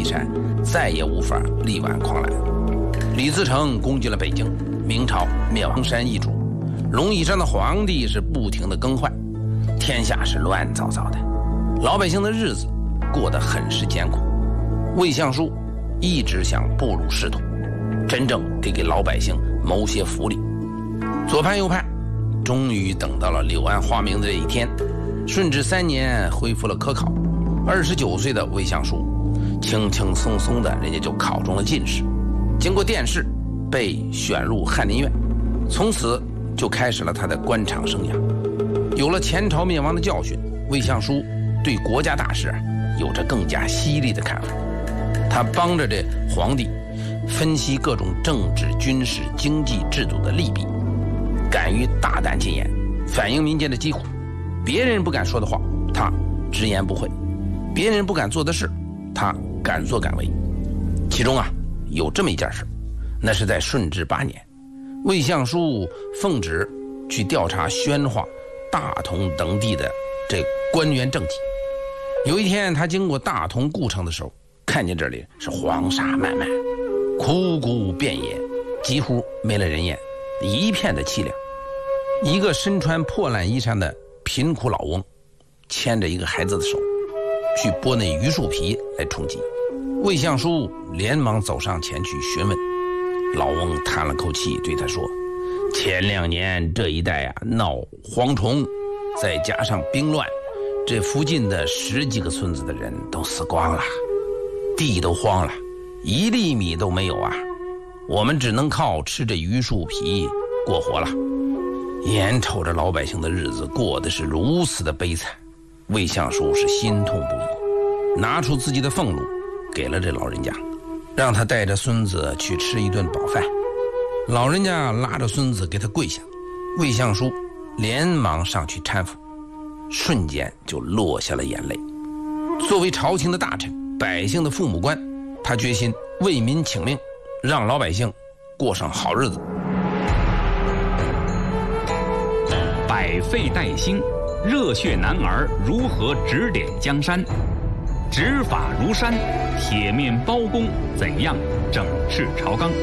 山再也无法力挽狂澜。李自成攻进了北京，明朝灭亡山易主，龙翼山的皇帝是不停的更换，天下是乱糟糟的，老百姓的日子过得很是艰苦。魏相书一直想步入仕途，真正给老百姓谋些福利。左盼右盼，终于等到了柳暗花明的这一天。顺治3年恢复了科考，29岁的魏相书轻轻松松的人家就考中了进士，经过殿试被选入翰林院，从此就开始了他的官场生涯。有了前朝灭亡的教训，魏相书对国家大事有着更加犀利的看法。他帮着这皇帝分析各种政治、军事、经济制度的利弊，敢于大胆进言，反映民间的疾苦。别人不敢说的话，他直言不讳；别人不敢做的事，他敢作敢为。其中有这么一件事，那是在顺治8年，魏相书奉旨去调查宣化、大同等地的这官员政绩。有一天，他经过大同故城的时候，看见这里是黄沙漫漫，枯骨遍野，几乎没了人烟，一片的凄凉。一个身穿破烂衣衫的贫苦老翁牵着一个孩子的手去剥那榆树皮来充饥。魏相书连忙走上前去询问，老翁叹了口气对他说，前2年这一带闹蝗虫，再加上兵乱，这附近的10几个村子的人都死光了，地都荒了，1粒米都没有我们只能靠吃这榆树皮过活了。眼瞅着老百姓的日子过得是如此的悲惨，魏相书是心痛不已，拿出自己的俸禄给了这老人家，让他带着孙子去吃一顿饱饭。老人家拉着孙子给他跪下，魏相书连忙上去搀扶，瞬间就落下了眼泪。作为朝廷的大臣，百姓的父母官，他决心为民请命，让老百姓过上好日子。 百废待兴，热血男儿如何指点江山？执法如山，铁面包公怎样整治朝纲？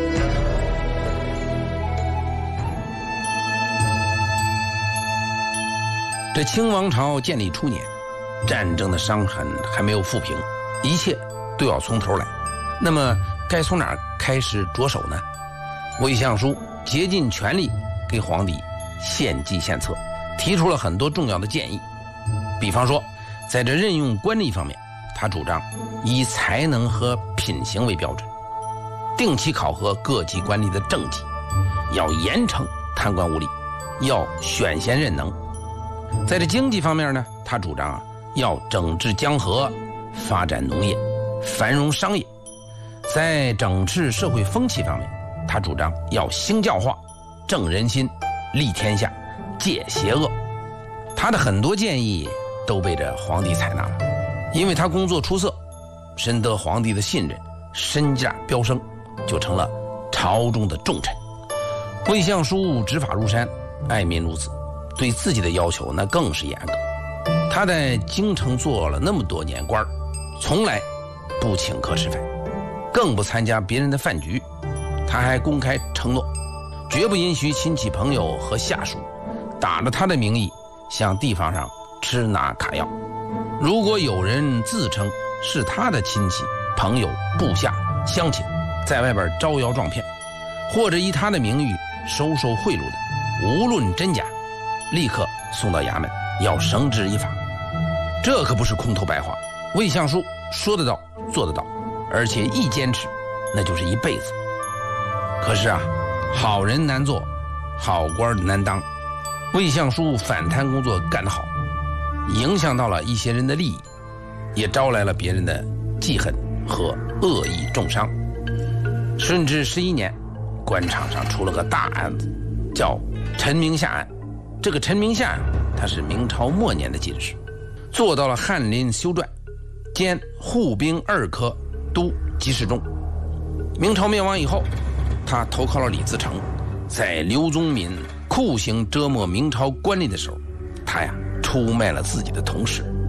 这清王朝建立初年，战争的伤痕还没有抚平，一切都要从头来。那么该从哪儿开始着手呢？魏相书竭尽全力给皇帝献计献策，提出了很多重要的建议。比方说，在这任用官吏方面，他主张以才能和品行为标准，定期考核各级官吏的政绩，要严惩贪官污吏，要选贤任能。在这经济方面呢，他主张要整治江河，发展农业，繁荣商业。在整治社会风气方面，他主张要兴教化，正人心，利天下，戒邪恶。他的很多建议都被这皇帝采纳了，因为他工作出色，深得皇帝的信任，身价飙升，就成了朝中的重臣。魏相书执法如山，爱民如子，对自己的要求那更是严格。他在京城做了那么多年官，从来不请客吃饭，更不参加别人的饭局。他还公开承诺，绝不允许亲戚朋友和下属打着他的名义向地方上吃拿卡要。如果有人自称是他的亲戚朋友、部下、乡亲，在外边招摇撞骗，或者以他的名誉收受贿赂的，无论真假，立刻送到衙门，要绳之以法。这可不是空头白话，魏相书说得到做得到，而且一坚持那就是一辈子。可是好人难做，好官难当。魏相书反贪工作干得好，影响到了一些人的利益，也招来了别人的记恨和恶意重伤。顺治11年，官场上出了个大案子，叫陈明夏案。这个陈明夏他是明朝末年的进士，做到了翰林修撰，兼护兵2科都给事中。明朝灭亡以后，他投靠了李自成，在刘宗敏酷刑折磨明朝官吏的时候，他出卖了自己的同事，